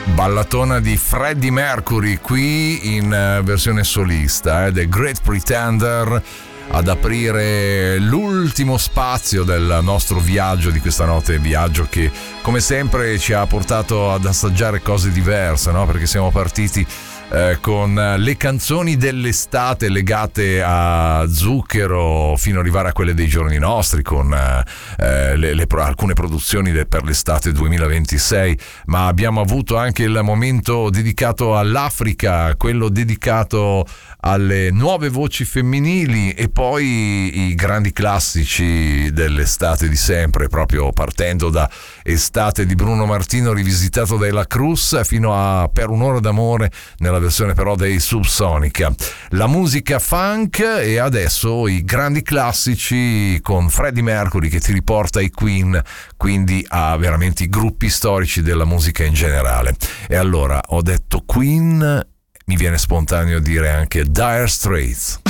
Ballatona di Freddie Mercury qui in versione solista, The Great Pretender, ad aprire l'ultimo spazio del nostro viaggio di questa notte, viaggio che come sempre ci ha portato ad assaggiare cose diverse, no? Perché siamo partiti con le canzoni dell'estate legate a zucchero fino ad arrivare a quelle dei giorni nostri, con alcune produzioni per l'estate 2026, ma abbiamo avuto anche il momento dedicato all'Africa, quello dedicato alle nuove voci femminili e poi i grandi classici dell'estate di sempre, proprio partendo da Estate di Bruno Martino rivisitato dai La Cruz fino a Per un'ora d'amore nella versione però dei Subsonica, la musica funk e adesso i grandi classici con Freddie Mercury che ti riporta ai Queen, quindi a veramente i gruppi storici della musica in generale. E allora ho detto Queen, mi viene spontaneo dire anche Dire Straits.